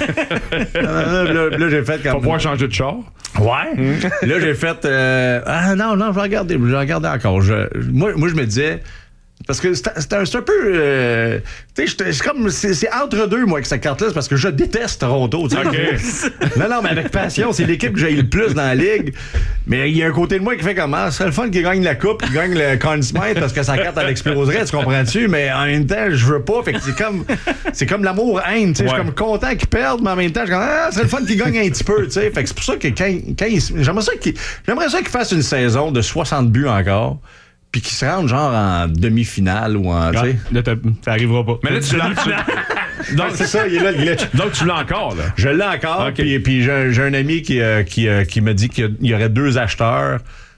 là, j'ai fait comme... Faut pouvoir changer de char. Ouais. Là, j'ai fait, non, je vais regarder. Je vais regarder encore. Moi, je me disais... Parce que c'est un peu... c'est entre deux, moi, avec cette carte-là. C'est parce que je déteste Toronto. Okay. Non, mais avec passion. C'est l'équipe que j'ai le plus dans la ligue. Mais il y a un côté de moi qui fait comment? C'est le fun qui gagne la coupe, qui gagne le Conn Smythe parce que sa carte, elle exploserait. Tu comprends-tu? Mais en même temps, je veux pas. Fait que c'est comme l'amour-haine. Ouais. Je suis comme content qu'ils perdent, mais en même temps, je suis comme, c'est le fun qu'ils gagnent un petit peu. T'sais. Fait que c'est pour ça que j'aimerais ça qu'ils fassent une saison de 60 buts encore. Puis qu'ils se rendent genre en demi-finale ou en... Là, ça arrivera pas. Mais là, tu l'as... Donc, c'est ça, il est là le glitch. Donc, tu l'as encore, là? Je l'ai encore. Okay. Puis j'ai un ami qui me dit qu'il y aurait 2 acheteurs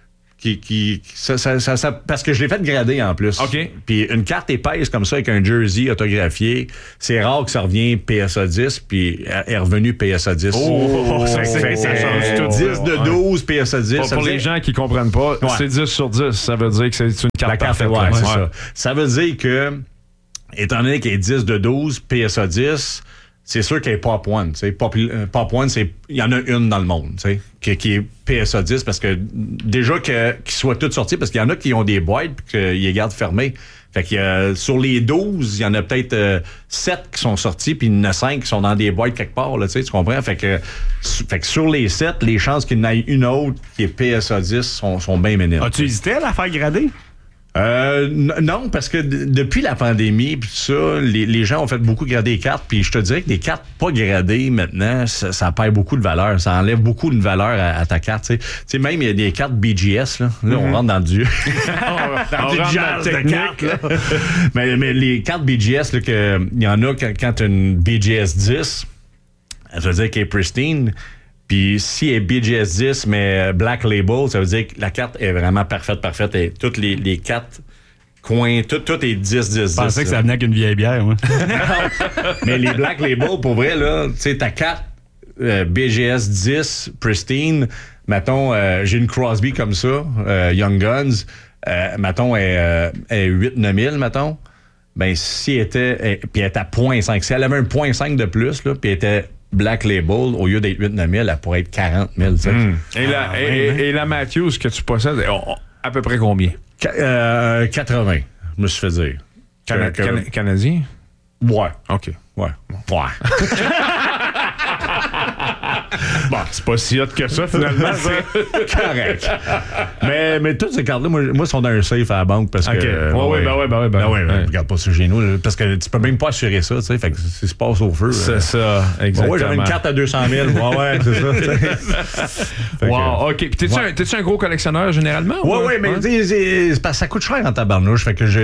parce que je l'ai fait grader en plus. OK. Puis une carte épaisse comme ça avec un jersey autographié, c'est rare que ça revienne PSA 10 puis est revenu PSA 10. Ça change tout. 10 de 12 PSA 10. Pour les gens qui comprennent pas, c'est 10 sur 10. Ça veut dire que c'est une carte parfaite. Ouais, c'est ça. Ça veut dire que, étant donné qu'elle est 10 de 12 PSA 10, c'est sûr qu'elle est Pop One. Pop One, il y en a une dans le monde qui est PSA 10 parce que déjà qu'ils soient toutes sorties, parce qu'il y en a qui ont des boîtes et qu'ils les gardent fermées. Fait que sur les 12, il y en a peut-être 7 qui sont sortis, puis il y en a 5 qui sont dans des boîtes quelque part. Là, tu comprends? Fait que sur les 7, les chances qu'il y en ait une autre qui est PSA 10 sont bien minimes. As-tu hésité à la faire grader? Non, parce que depuis la pandémie puis tout ça, les gens ont fait beaucoup grader les cartes, puis je te dirais que des cartes pas gradées maintenant, ça perd beaucoup de valeur, ça enlève beaucoup de valeur à ta carte. Tu sais, même il y a des cartes BGS là, on rentre dans du dans du jazz de cartes. Là. mais les cartes BGS là, il y en a quand tu as une BGS 10, ça veut dire qu'elle est pristine. Puis si elle est BGS 10, mais Black Label, ça veut dire que la carte est vraiment parfaite. Et toutes les 4 coins, tout est 10. Je pensais que ça venait avec une vieille bière, moi. Mais les Black Label, pour vrai, là, tu sais, ta carte BGS 10, pristine, mettons, j'ai une Crosby comme ça, Young Guns, mettons, elle est 8-9 000, mettons. Ben, si elle était, puis elle était à 0.5, si elle avait un 0.5 de plus, là, puis elle était Black Label, au lieu d'être 8-9 000, elle pourrait être 40 000. Et la Matthews que tu possèdes, à peu près combien? 80, je me suis fait dire. Canadien? Ouais. OK. Ouais. Bon, c'est pas si hot que ça, finalement. C'est correct. Mais toutes ces cartes-là, moi, sont dans un safe à la banque parce que. Regarde pas ça chez nous, là, parce que tu peux même pas assurer ça, tu sais. Fait que si se passe au feu. C'est ça, exactement. Ouais, j'avais une carte à 200 000. Ouais, c'est ça. Wow, OK. Puis t'es-tu un gros collectionneur généralement? Ouais, mais c'est parce que ça coûte cher en tabarnouche. Fait que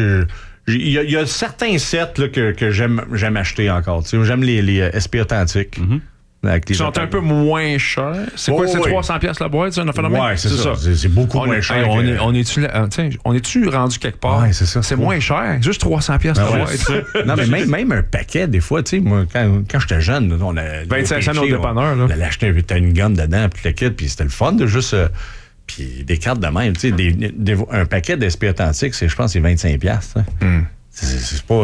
il y a certains sets là, que j'aime acheter encore. J'aime les SP authentiques. Ils sont un peu moins chers. C'est quoi, c'est 300$ la boîte, ça, un phénomène? Ouais, c'est ça. C'est beaucoup moins cher. On est-tu rendu quelque part? Ouais, c'est ça. C'est moins cher. Juste 300$ la boîte. Non, mais même un paquet, des fois, tu sais, moi, quand j'étais jeune, on a 25 cents au dépanneur. On allait acheter une gomme dedans, puis le kit, puis c'était le fun de juste... puis des cartes de même, tu sais, un paquet d'SP authentiques, je pense que c'est 25$. C'est pas...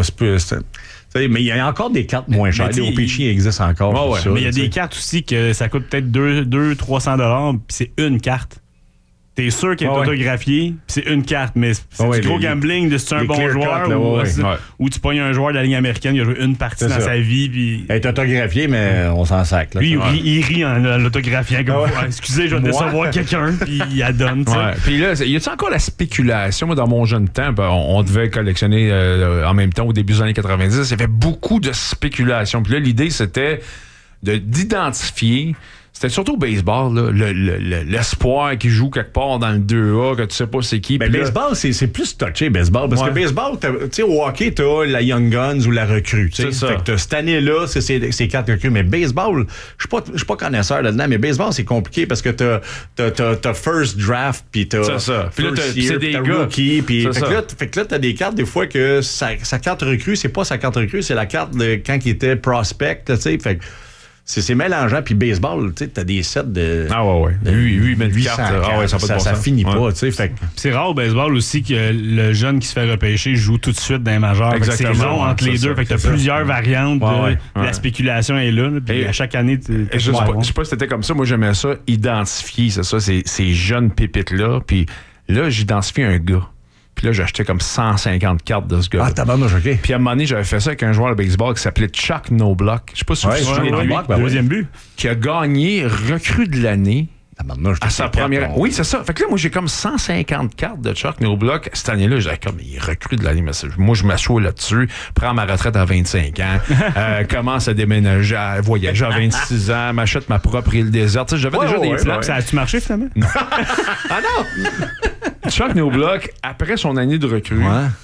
Mais il y a encore des cartes moins chères. Les OPC existent encore. Mais il y a des cartes aussi que ça coûte peut-être 200-300$, puis c'est une carte. T'es sûr qu'elle est autographiée, puis c'est une carte, mais c'est du gros gambling de si tu es un bon joueur ou tu pognes un joueur de la Ligue américaine, il a joué une partie dans sa vie. Puis... Elle est autographiée, mais on s'en sac. Là, lui, il rit en l'autographiant. Excusez, je vais décevoir quelqu'un, puis il la donne. Puis là, y a-t-il encore la spéculation? Moi, dans mon jeune temps, on devait collectionner en même temps au début des années 90. Il y avait beaucoup de spéculation. Puis là, l'idée, c'était d'identifier... C'était surtout au baseball, là, l'espoir qui joue quelque part dans le 2A, que tu sais pas c'est qui. Mais baseball, c'est plus touché, baseball. Parce que baseball, tu sais, au hockey, t'as la Young Guns ou la recrue. Fait que cette année-là, c'est 4 recrues. Mais baseball, je suis pas connaisseur là-dedans, mais baseball, c'est compliqué parce que t'as first draft, puis t'as first year, puis t'as rookie. Fait que là, t'as des cartes, des fois, que sa carte recrue, c'est pas sa carte recrue, c'est la carte de quand il était prospect, tu sais. Fait que c'est mélangeant. Puis baseball, tu sais, t'as des sets de... Ah ouais. Lui, mais 800 cartes. Ah ouais, ça finit pas, tu sais. C'est rare au baseball aussi que le jeune qui se fait repêcher joue tout de suite dans les majeurs. C'est long entre les deux. Fait que t'as plusieurs variantes. La spéculation est là. Puis à chaque année... Je sais pas si c'était comme ça. Moi, j'aimais ça, identifier, c'est ça, ces jeunes pépites-là. Puis là, j'identifie un gars. Puis là, j'ai acheté comme 150 cartes de ce gars. Ah, tabarnouche, OK. Puis à un moment donné, j'avais fait ça avec un joueur de baseball qui s'appelait Chuck Knobloch. Je sais pas si vous vous souvenez de lui. Deuxième but. Qui a gagné recrue de l'année. À sa première. Oui, c'est ça. Fait que là, moi, j'ai comme 150 cartes de Chuck Knobloch. Cette année-là, j'ai comme, il recrue de l'année. Moi, je m'assois là-dessus, prends ma retraite à 25 ans, commence à déménager, à voyager à 26 ans, m'achète ma propre île déserte. J'avais déjà des plans. Ça a-tu marché, finalement? Non. Ah non! Chuck Knobloch, après son année de recrue,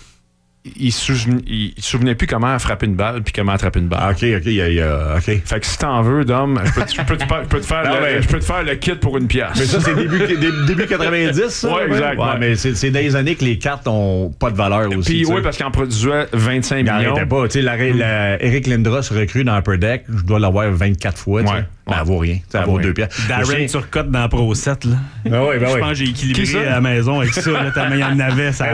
il se souvenait plus comment frapper une balle puis comment attraper une balle. OK. Fait que si t'en veux, Dom, je peux te faire le kit pour une pièce. Mais ça, c'est début 90, ça? Oui, exact. Ouais, mais c'est des années que les cartes ont pas de valeur aussi. Puis oui, parce qu'il en produisait 25 millions. Il n'arrêtait pas. Tu sais, Eric Lindros recrue dans Upper Deck, je dois l'avoir 24 fois. Ben, elle vaut rien. Elle vaut 2 pièces. Darren Turcotte dans Pro 7, là. Ben oui. Je pense que j'ai équilibré à la maison avec ça. Tellement il y en avait. Ça